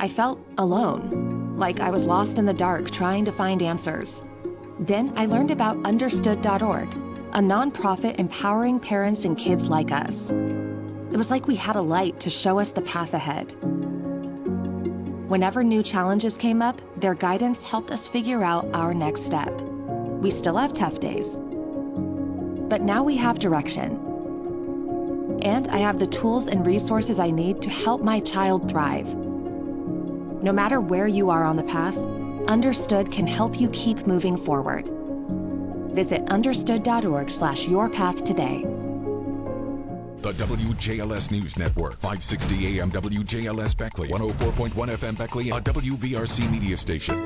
I felt alone, like I was lost in the dark trying to find answers. Then I learned about Understood.org, a nonprofit empowering parents and kids like us. It was like we had a light to show us the path ahead. Whenever new challenges came up, their guidance helped us figure out our next step. We still have tough days, but now we have direction. And I have the tools and resources I need to help my child thrive. No matter where you are on the path, Understood can help you keep moving forward. Visit understood.org/yourpath today. The WJLS News Network, 560 AM WJLS Beckley, 104.1 FM Beckley, a WVRC media station.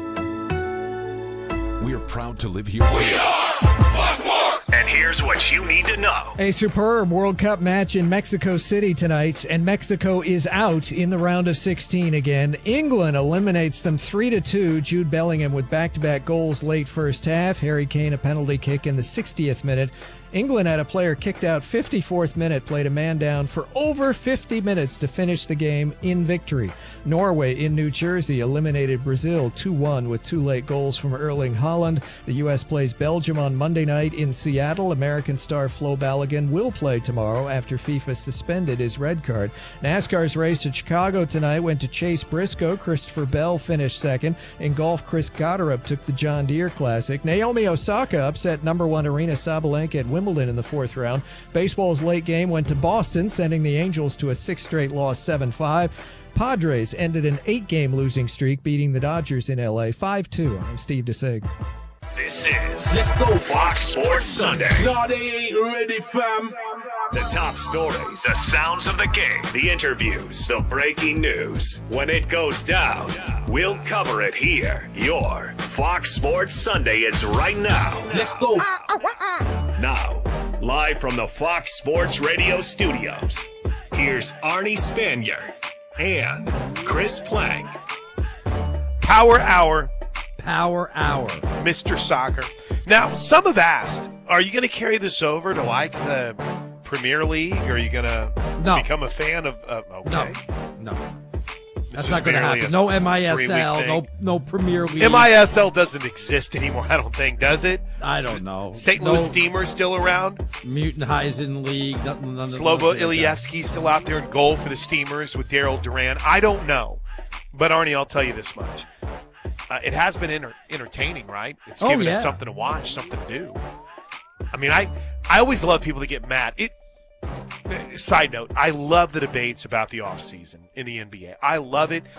We're proud to live here. We are Fox Sports! And here's what you need to know. A superb World Cup match in Mexico City tonight, and Mexico is out in the round of 16 again. England eliminates them 3-2. Jude Bellingham with back-to-back goals late first half. Harry Kane a penalty kick in the 60th minute. England had a player kicked out 54th minute, played a man down for over 50 minutes to finish the game in victory. Norway in New Jersey eliminated Brazil 2-1 with two late goals from Erling Haaland. The U.S. plays Belgium on Monday night in Seattle. American star Flo Balogun will play tomorrow after FIFA suspended his red card. NASCAR's race at Chicago tonight went to Chase Briscoe. Christopher Bell finished second. In golf, Chris Gotterup took the John Deere Classic. Naomi Osaka upset number one Aryna Sabalenka at Wimbledon in the fourth round. Baseball's late game went to Boston, sending the Angels to a sixth straight loss 7-5. Padres ended an 8-game losing streak, beating the Dodgers in L.A. 5-2. I'm Steve DeSig. This is Let's Go Fox Sports Sunday. No, they ain't ready, fam. The top stories, the sounds of the game, the interviews, the breaking news. When it goes down, we'll cover it here. Your Fox Sports Sunday is right now. Let's go. Now, live from the Fox Sports Radio studios, here's Arnie Spanier and Chris Plank. Power Hour, Mr. Soccer. Now, some have asked, are you going to carry this over to like the Premier League? Or are you going to become a fan of okay. No. That's not going to happen. No MISL, no Premier League. MISL doesn't exist anymore, I don't think, does it? I don't know. St. Louis Steamer still around? Mutenheisen League. Slobo Ilievsky still out there in goal for the Steamers with Daryl Duran. I don't know. But, Arnie, I'll tell you this much. It has been entertaining, right? It's given us something to watch, something to do. I mean, I always love people that get mad. Side note, I love the debates about the offseason in the NBA. I love it.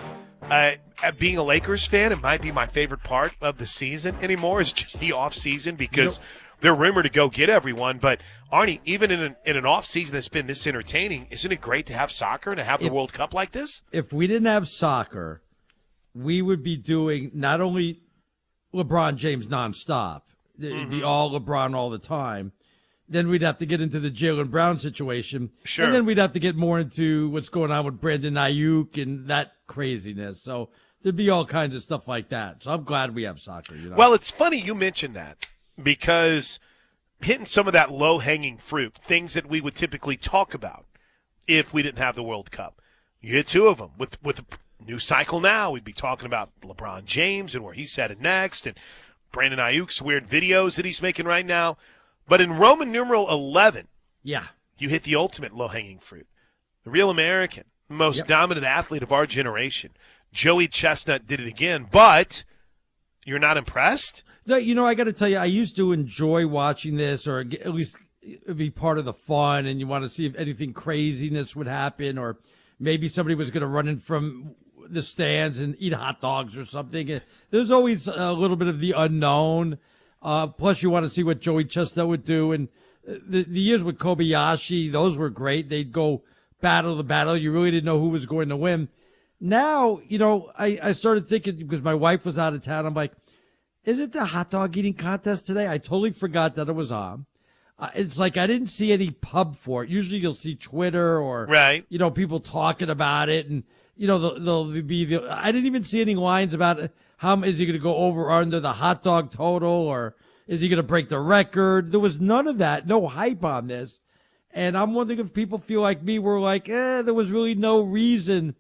Being a Lakers fan, it might be my favorite part of the season anymore is just the offseason because they're rumored to go get everyone. But, Arnie, even in an offseason that's been this entertaining, isn't it great to have soccer and to have the World Cup like this? If we didn't have soccer, we would be doing not only LeBron James nonstop, it'd be all LeBron all the time. Then we'd have to get into the Jaylen Brown situation. Sure. And then we'd have to get more into what's going on with Brandon Ayuk and that craziness. So there'd be all kinds of stuff like that. So I'm glad we have soccer. Well, it's funny you mentioned that because hitting some of that low-hanging fruit, things that we would typically talk about if we didn't have the World Cup. You hit two of them. With the new cycle now, we'd be talking about LeBron James and where he's headed next and Brandon Ayuk's weird videos that he's making right now. But in Roman numeral 11, you hit the ultimate low-hanging fruit. The real American, most dominant athlete of our generation. Joey Chestnut did it again, but you're not impressed? No, I got to tell you, I used to enjoy watching this, or at least it'd be part of the fun, and you want to see if anything craziness would happen, or maybe somebody was going to run in from the stands and eat hot dogs or something. There's always a little bit of the unknown. Plus, you want to see what Joey Chestnut would do. And the years with Kobayashi, those were great. They'd go battle to battle. You really didn't know who was going to win. Now, I started thinking, because my wife was out of town, I'm like, is it the hot dog eating contest today? I totally forgot that it was on. It's like I didn't see any pub for it. Usually you'll see Twitter or, people talking about it. And, they'll be I didn't even see any lines about it. How is he going to go over or under the hot dog total, or is he going to break the record? There was none of that, no hype on this. And I'm wondering if people feel like me were like, there was really no reason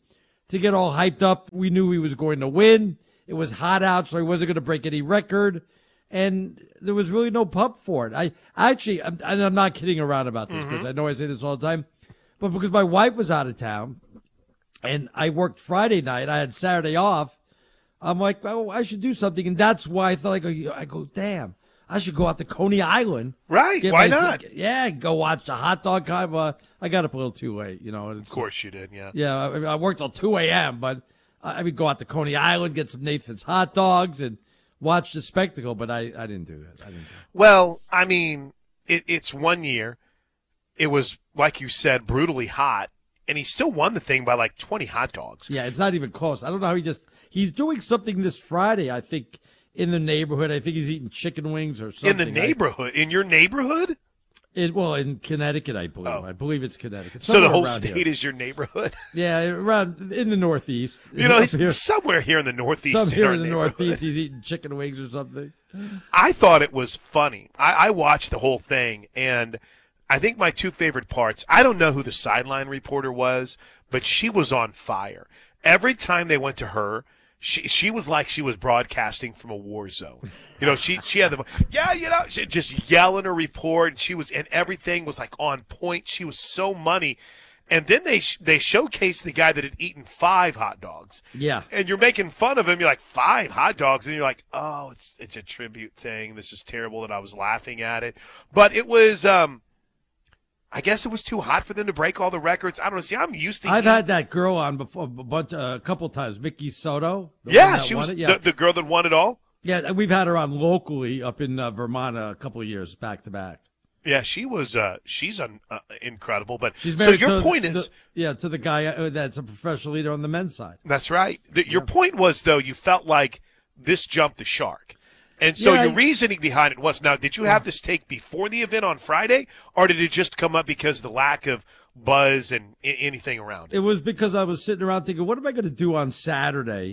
to get all hyped up. We knew he was going to win. It was hot out, so he wasn't going to break any record. And there was really no pub for it. I actually, and I'm not kidding around about this, because I know I say this all the time, but because my wife was out of town and I worked Friday night, I had Saturday off. I'm like, oh, I should do something. And that's why I thought, I go, damn, I should go out to Coney Island. Right. Why not? Go watch the hot dog kind of, I got up a little too late, Of course you did, yeah. Yeah, I worked till 2 a.m., but I would go out to Coney Island, get some Nathan's hot dogs, and watch the spectacle, but I didn't do that. Well, I mean, it's 1 year. It was, like you said, brutally hot, and he still won the thing by like 20 hot dogs. Yeah, it's not even close. I don't know how he's doing something this Friday, I think, in the neighborhood. I think he's eating chicken wings or something. In the neighborhood? In your neighborhood? In Connecticut, I believe. I believe it's Connecticut. So the whole state is your neighborhood? Yeah, around in the Northeast. He's somewhere here in the Northeast. Somewhere in the Northeast, he's eating chicken wings or something. I thought it was funny. I watched the whole thing, and I think my two favorite parts, I don't know who the sideline reporter was, but she was on fire. Every time they went to her, she was like she was broadcasting from a war zone. She had she just yelling her report, and everything was like on point. She was so money. And then they showcased the guy that had eaten 5 hot dogs. Yeah. And you're making fun of him. You're like, 5 hot dogs? And you're like, oh, it's a tribute thing. This is terrible that I was laughing at it. But it was I guess it was too hot for them to break all the records. I don't know. See, I'm used to. I've had that girl on before, a couple times. Mickey Soto. She was the girl that won it all. Yeah, we've had her on locally up in Vermont a couple of years back to back. Yeah, she was. She's incredible. But she's married your point is, to the guy that's a professional leader on the men's side. That's right. Your point was, though, you felt like this jumped the shark. And so your reasoning behind it was, now, did you have this take before the event on Friday, or did it just come up because of the lack of buzz and anything around it? It was because I was sitting around thinking, what am I going to do on Saturday?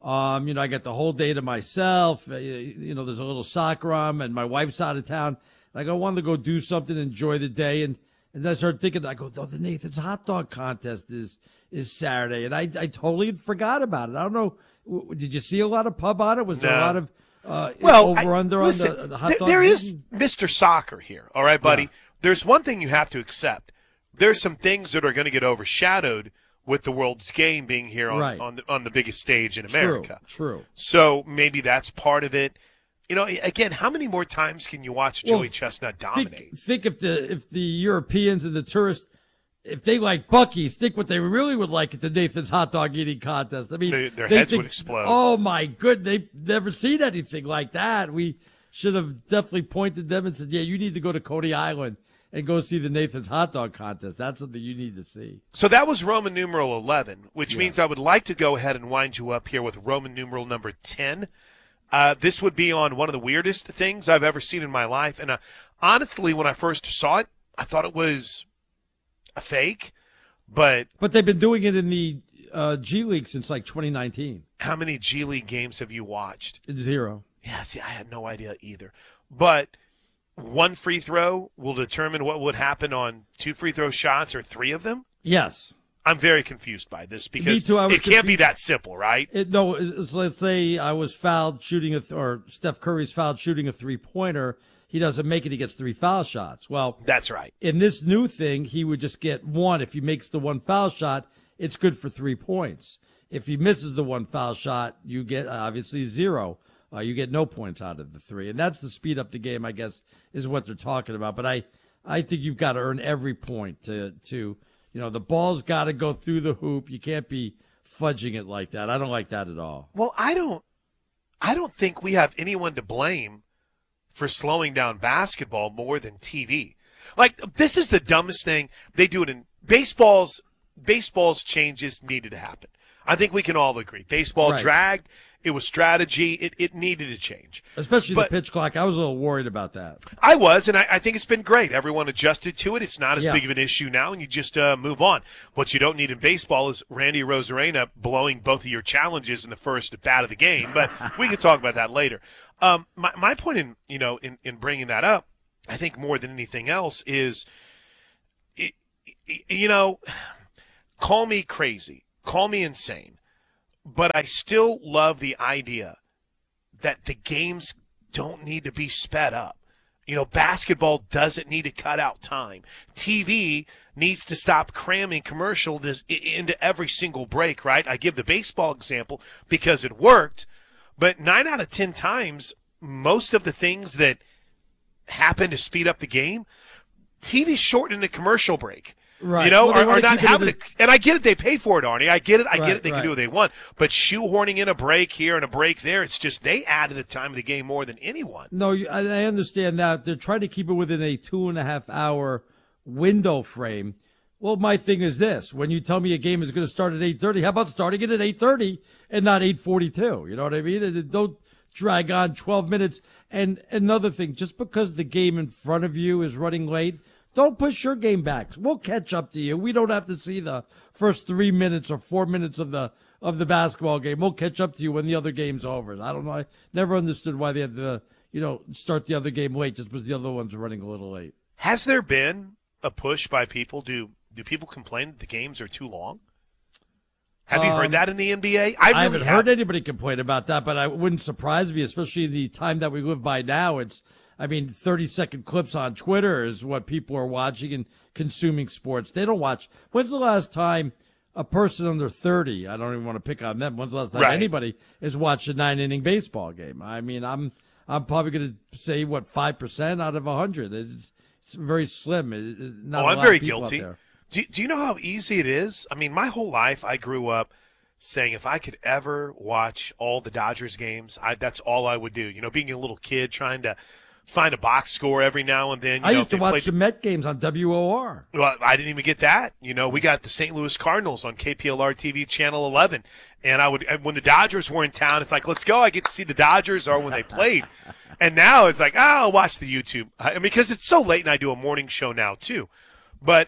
I got the whole day to myself. There's a little soccer on, and my wife's out of town. Like, I wanted to go do something, enjoy the day. And I started thinking, I go, the Nathan's hot dog contest is Saturday. And I totally forgot about it. I don't know. Did you see a lot of pub on it? Was there a lot of over-under on the hot dog? There is Mr. Soccer here. All right, buddy. Yeah. There's one thing you have to accept. There's some things that are going to get overshadowed with the World's Game being here on the biggest stage in America. True. So maybe that's part of it. Again, how many more times can you watch Joey Chestnut dominate? Think if the Europeans and the tourists, if they like Buc-ee's, think what they really would like at the Nathan's hot dog eating contest. I mean, their heads would explode. Oh my goodness, they've never seen anything like that. We should have definitely pointed them and said, yeah, you need to go to Coney Island and go see the Nathan's hot dog contest. That's something you need to see. So that was Roman numeral 11, which means I would like to go ahead and wind you up here with Roman numeral number 10. This would be on one of the weirdest things I've ever seen in my life. And honestly, when I first saw it, I thought it was a fake. But they've been doing it in the G League since like 2019. How many G League games have you watched? 0. Yeah, see, I had no idea either. But one free throw will determine what would happen on 2 free throw shots or 3 of them? Yes. I'm very confused by this because it can't be that simple, right? Let's say I was fouled shooting or Steph Curry's fouled shooting a 3-pointer. He doesn't make it. He gets 3 foul shots. Well, that's right. In this new thing, he would just get 1. If he makes the 1 foul shot, it's good for 3 points. If he misses the 1 foul shot, you get obviously 0. You get no points out of the 3. And that's to speed up the game, I guess, is what they're talking about. But I think you've got to earn every point to the ball's got to go through the hoop. You can't be fudging it like that. I don't like that at all. Well, I don't think we have anyone to blame for slowing down basketball more than TV. Like, this is the dumbest thing. They do it in baseball's changes needed to happen. I think we can all agree. Baseball dragged. It was strategy. It needed to change. Especially the pitch clock. I was a little worried about that. I was, and I think it's been great. Everyone adjusted to it. It's not as big of an issue now, and you just move on. What you don't need in baseball is Randy Arozarena blowing both of your challenges in the first bat of the game, but we can talk about that later. My point in bringing that up, I think more than anything else is, call me crazy, call me insane, but I still love the idea that the games don't need to be sped up. Basketball doesn't need to cut out time. TV needs to stop cramming commercials into every single break, right? I give the baseball example because it worked, but 9 out of 10 times, most of the things that happen to speed up the game, TV shortened the commercial break. Right. Are not having to, and I get it, they pay for it, Arnie. I get it, they can do what they want. But shoehorning in a break here and a break there, it's just they add to the time of the game more than anyone. No, I understand that. They're trying to keep it within a 2.5 hour window frame. Well, my thing is this. When you tell me a game is going to start at 8:30, how about starting it at 8:30 and not 8:42? You know what I mean? And don't drag on 12 minutes. And another thing, just because the game in front of you is running late, don't push your game back. We'll catch up to you. We don't have to see the first 3 minutes or 4 minutes of the basketball game. We'll catch up to you when the other game's over. I don't know. I never understood why they had to, start the other game late just because the other one's running a little late. Has there been a push by people? Do people complain that the games are too long? Have you heard that in the NBA? I haven't heard anybody complain about that, but it wouldn't surprise me, especially the time that we live by now. 30-second clips on Twitter is what people are watching and consuming sports. They don't watch. When's the last time a person under 30, I don't even want to pick on them, when's the last time anybody has watched a 9-inning baseball game? I mean, I'm probably going to say, 5% out of 100. It's very slim. I'm very guilty. Do you know how easy it is? I mean, my whole life I grew up saying if I could ever watch all the Dodgers games, that's all I would do. Being a little kid trying to find a box score every now and then. I used to watch the Met games on WOR. Well, I didn't even get that. We got the St. Louis Cardinals on KPLR TV Channel 11. And when the Dodgers were in town, it's like, let's go. I get to see the Dodgers or when they played. And now it's like, I'll watch the YouTube. Because it's so late and I do a morning show now too. But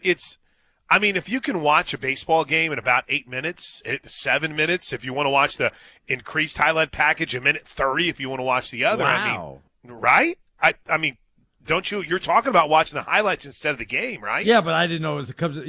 if you can watch a baseball game in about 8 minutes, 7 minutes, if you want to watch the increased highlight package, 1:30 if you want to watch the other. Wow. Right? Don't you? You're talking about watching the highlights instead of the game, right? Yeah, but I didn't know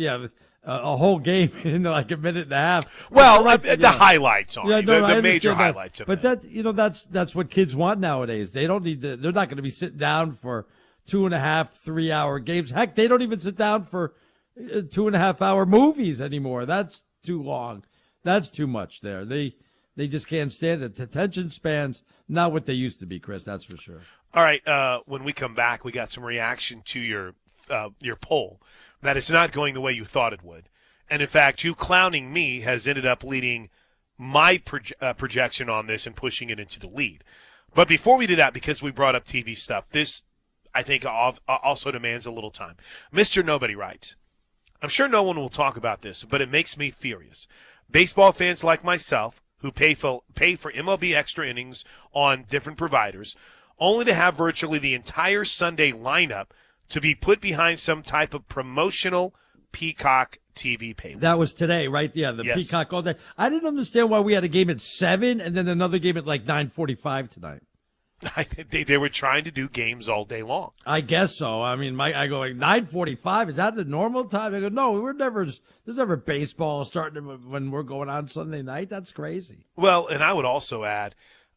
a whole game in like a minute and a half. Well, the highlights on the major highlights of it. But that's what kids want nowadays. They don't need they're not going to be sitting down for 2.5, 3 hour games. Heck, they don't even sit down for 2.5 hour movies anymore. That's too long. That's too much there. They just can't stand it. Attention spans, not what they used to be, Chris. That's for sure. All right. When we come back, we got some reaction to your poll. That is not going the way you thought it would. And in fact, you clowning me has ended up leading my projection on this and pushing it into the lead. But before we do that, because we brought up TV stuff, this, I think, also demands a little time. Mr. Nobody writes, I'm sure no one will talk about this, but it makes me furious. Baseball fans like myself, who pay for MLB extra innings on different providers, only to have virtually the entire Sunday lineup to be put behind some type of promotional Peacock TV payment. That was today, right? Yeah, yes. Peacock all day. I didn't understand why we had a game at 7 and then another game at like 9:45 tonight. They were trying to do games all day long. I guess so. I mean, I go like 9:45. Is that the normal time? I go, no, there's never baseball starting when we're going on Sunday night. That's crazy. Well, and I would also add,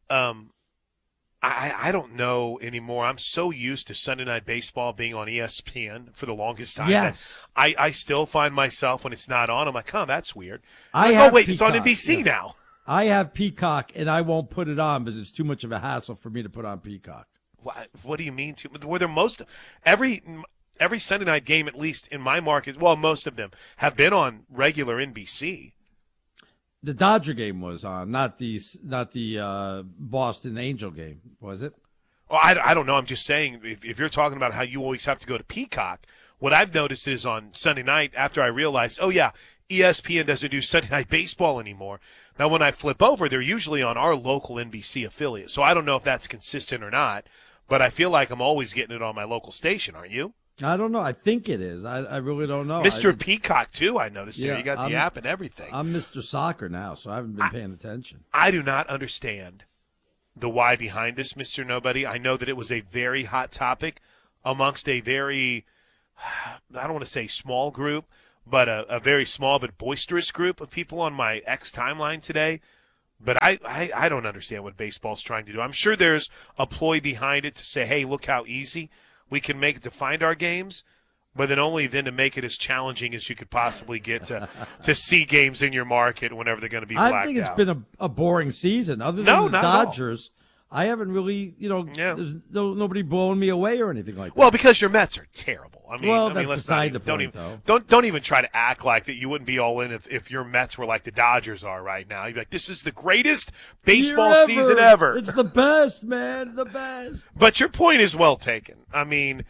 I don't know anymore. I'm so used to Sunday Night Baseball being on ESPN for the longest time. Yes. I still find myself when it's not on, I'm like, that's weird. It's on NBC now. I have Peacock, and I won't put it on because it's too much of a hassle for me to put on Peacock. What do you mean? Every Sunday night game, at least in my market, well, most of them have been on regular NBC. The Dodger game was on, not the Boston Angel game, was it? Well, I don't know. I'm just saying, if you're talking about how you always have to go to Peacock, what I've noticed is on Sunday night, after I realized, ESPN doesn't do Sunday Night Baseball anymore. Now, when I flip over, they're usually on our local NBC affiliate. So I don't know if that's consistent or not, but I feel like I'm always getting it on my local station. Aren't you? I don't know. I think it is. I really don't know. Mr. Peacock, too, I noticed here. You got the app and everything. I'm Mr. Soccer now, so I haven't been paying attention. I do not understand the why behind this, Mr. Nobody. I know that it was a very hot topic amongst a very, I don't want to say small group, but a very small but boisterous group of people on my X timeline today. But I don't understand what baseball's trying to do. I'm sure there's a ploy behind it to say, hey, look how easy we can make it to find our games, but then only then to make it as challenging as you could possibly get to see games in your market whenever they're going to be blacked out. I think it's been a boring season. Other than the Dodgers, I haven't really, there's nobody blowing me away or anything like that. Well, because your Mets are terrible. That's beside the point, though. Don't even try to act like that you wouldn't be all in if your Mets were like the Dodgers are right now. You'd be like, this is the greatest baseball season ever. It's the best, man, the best. But your point is well taken. I mean,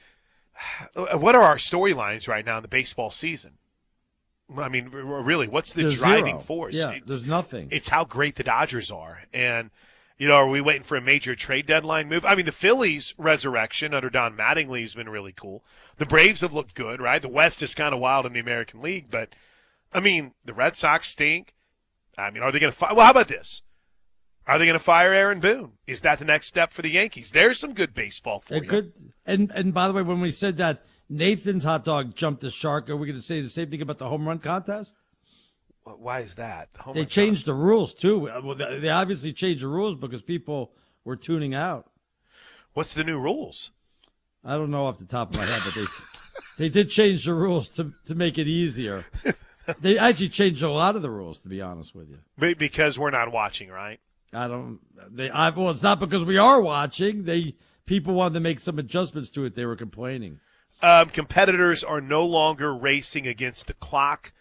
what are our storylines right now in the baseball season? I mean, really, what's the driving force? Yeah, there's nothing. It's how great the Dodgers are. And are we waiting for a major trade deadline move? I mean, the Phillies' resurrection under Don Mattingly has been really cool. The Braves have looked good, right? The West is kind of wild in the American League, but, I mean, the Red Sox stink. I mean, are they going to fire? Well, how about this? Are they going to fire Aaron Boone? Is that the next step for the Yankees? There's some good baseball for you. Could. And by the way, when we said that Nathan's hot dog jumped the shark, are we going to say the same thing about the home run contest? Why is that? They changed the rules, too. Well, they obviously changed the rules because people were tuning out. What's the new rules? I don't know off the top of my head, but they did change the rules to make it easier. They actually changed a lot of the rules, to be honest with you. Because we're not watching, right? Well, it's not because we are watching. People wanted to make some adjustments to it. They were complaining. Competitors are no longer racing against the clock.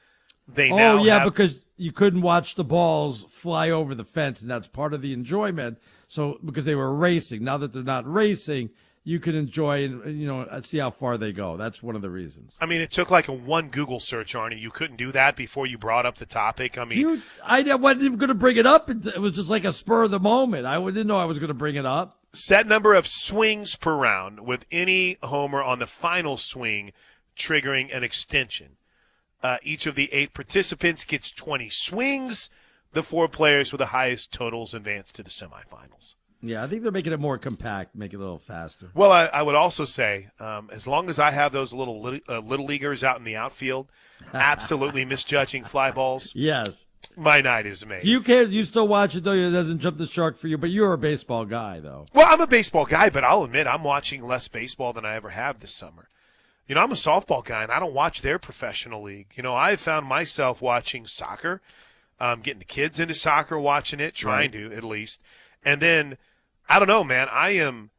Because you couldn't watch the balls fly over the fence, and that's part of the enjoyment. So because they were racing, now that they're not racing, you can enjoy and see how far they go. That's one of the reasons. I mean, it took like one Google search, Arnie. You couldn't do that before you brought up the topic. I mean, I wasn't even going to bring it up. It was just like a spur of the moment. I didn't know I was going to bring it up. Set number of swings per round, with any homer on the final swing triggering an extension. Each of the 8 participants gets 20 swings. The 4 players with the highest totals advance to the semifinals. Yeah, I think they're making it more compact, make it a little faster. Well, I would also say, as long as I have those little leaguers out in the outfield, absolutely misjudging fly balls. Yes. My night is made. Do you care? You still watch it, though? It doesn't jump the shark for you, but you're a baseball guy, though. Well, I'm a baseball guy, but I'll admit I'm watching less baseball than I ever have this summer. I'm a softball guy, and I don't watch their professional league. I've found myself watching soccer, getting the kids into soccer, watching it, trying to at least. And then, I don't know, man, I'm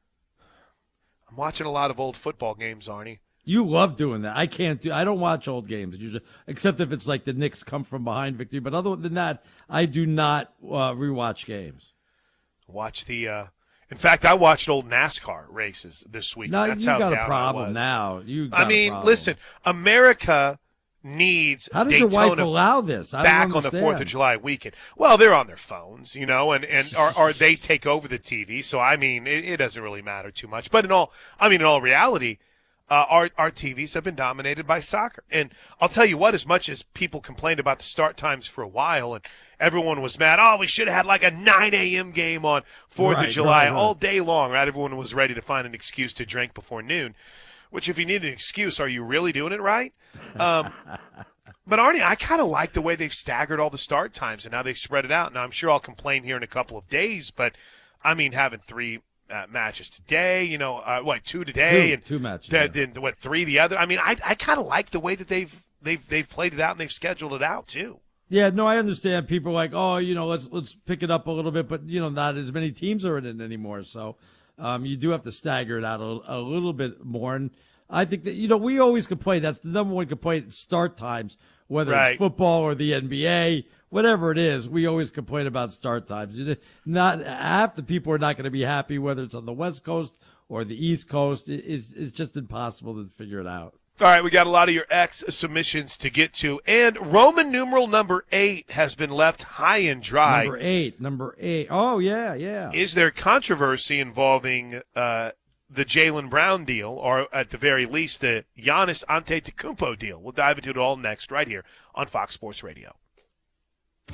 watching a lot of old football games, Arnie. You love doing that. I don't watch old games usually, except if it's like the Knicks come from behind victory. But other than that, I do not rewatch games. Watch in fact, I watched old NASCAR races this week. No, That's you how got down a problem I was. now. Listen, America needs How does Daytona your wife allow this? back on the 4th of July weekend. Well, they're on their phones, and or they take over the TV. So I mean, it doesn't really matter too much. But in all reality, our TVs have been dominated by soccer. And I'll tell you what, as much as people complained about the start times for a while, and everyone was mad, we should have had like a 9 a.m. game on 4th of July all day long, right? Everyone was ready to find an excuse to drink before noon, which if you need an excuse, are you really doing it right? But Arnie, I kind of like the way they've staggered all the start times and how they've spread it out. Now, I'm sure I'll complain here in a couple of days, but I mean, having 3 matches today, 2 today, and 2 matches, then 3 the other. I mean, I kind of like the way that they've played it out and they've scheduled it out too. Yeah, no, I understand. People are like, let's pick it up a little bit, but not as many teams are in it anymore. So you do have to stagger it out a little bit more. And I think that we always complain. That's the number one complaint: start times, whether it's football or the NBA. Whatever it is, we always complain about start times. Not half the people are not going to be happy whether it's on the West Coast or the East Coast. It's just impossible to figure it out. All right, we got a lot of your X submissions to get to, and Roman numeral number 8 has been left high and dry. Number 8. Oh yeah. Is there controversy involving the Jaylen Brown deal, or at the very least the Giannis Antetokounmpo deal? We'll dive into it all next, right here on Fox Sports Radio.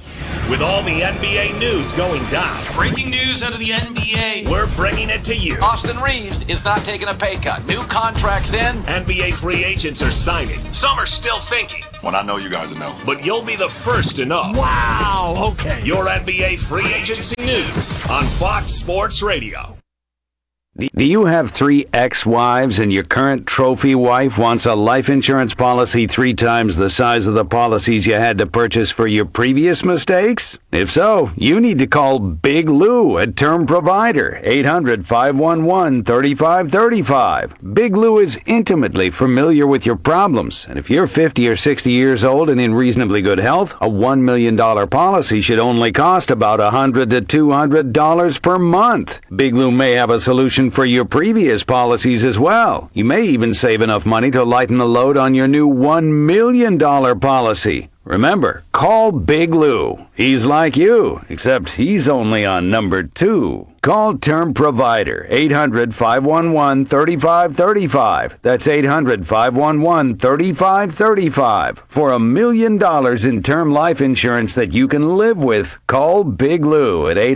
With all the NBA news going down. Breaking news out of the NBA. We're bringing it to you. Austin Reeves is not taking a pay cut. New contracts in. NBA free agents are signing. Some are still thinking. When I know, you guys will know. But you'll be the first to know. Wow, okay. Your NBA free agency news on Fox Sports Radio. Do you have 3 ex-wives and your current trophy wife wants a life insurance policy 3 times the size of the policies you had to purchase for your previous mistakes? If so, you need to call Big Lou at Term Provider, 800-511-3535. Big Lou is intimately familiar with your problems, and if you're 50 or 60 years old and in reasonably good health, a $1 million policy should only cost about $100 to $200 per month. Big Lou may have a solution for your previous policies as well. You may even save enough money to lighten the load on your new $1 million policy. Remember, call Big Lou. He's like you, except he's only on number 2. Call Term Provider, 800-511-3535. That's 800-511-3535. For $1 million in term life insurance that you can live with, call Big Lou at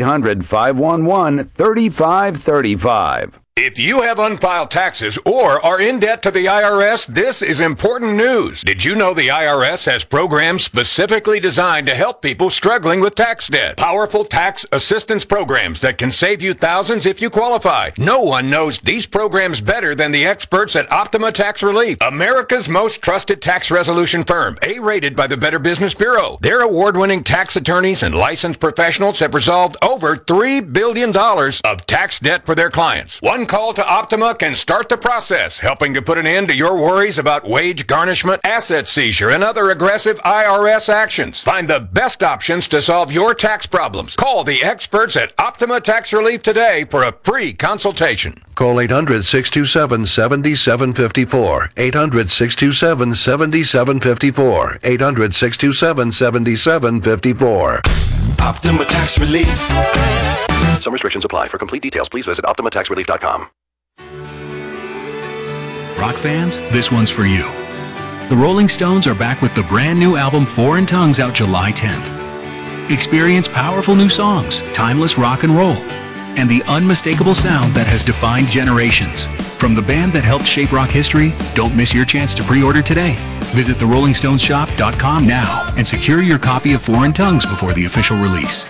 800-511-3535. If you have unfiled taxes or are in debt to the IRS, this is important news. Did you know the IRS has programs specifically designed to help people struggling with tax debt? Powerful tax assistance programs that can save you thousands if you qualify. No one knows these programs better than the experts at Optima Tax Relief, America's most trusted tax resolution firm, A-rated by the Better Business Bureau. Their award-winning tax attorneys and licensed professionals have resolved over $3 billion of tax debt for their clients. One call to Optima can start the process, helping to put an end to your worries about wage garnishment, asset seizure, and other aggressive IRS actions. Find the best options to solve your tax problems. Call the experts at Optima Tax Relief today for a free consultation. Call 800-627-7754. 800-627-7754. 800-627-7754. Optima Tax Relief. Some restrictions apply. For complete details, please visit OptimaTaxRelief.com. Rock fans, this one's for you. The Rolling Stones are back with the brand new album Foreign Tongues out July 10th. Experience powerful new songs, timeless rock and roll, and the unmistakable sound that has defined generations. From the band that helped shape rock history, don't miss your chance to pre-order today. Visit TheRollingStonesShop.com now and secure your copy of Foreign Tongues before the official release.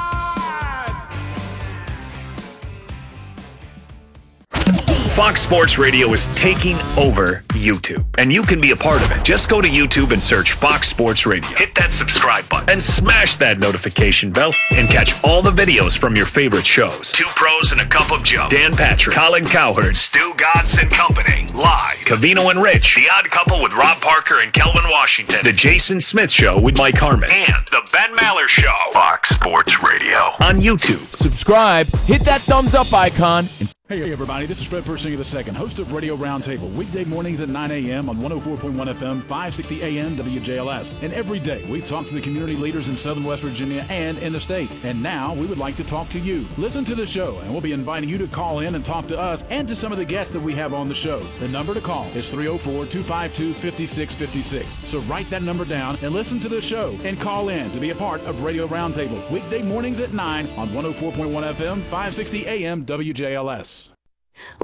Fox Sports Radio is taking over YouTube, and you can be a part of it. Just go to YouTube and search Fox Sports Radio. Hit that subscribe button and smash that notification bell and catch all the videos from your favorite shows. Two Pros and a Cup of Joe, Dan Patrick, Colin Cowherd, Stu Godson Company, Live, Covino and Rich, The Odd Couple with Rob Parker and Kelvin Washington, The Jason Smith Show with Mike Harmon, and The Ben Maller Show. Fox Sports Radio on YouTube. Subscribe, hit that thumbs up icon, and hey everybody, this is Fred Persinger II, host of Radio Roundtable, weekday mornings at 9 a.m. on 104.1 FM, 560 AM WJLS. And every day we talk to the community leaders in Southern West Virginia and in the state. And now we would like to talk to you. Listen to the show, and we'll be inviting you to call in and talk to us and to some of the guests that we have on the show. The number to call is 304-252-5656. So write that number down and listen to the show and call in to be a part of Radio Roundtable, weekday mornings at 9 on 104.1 FM, 560 AM WJLS.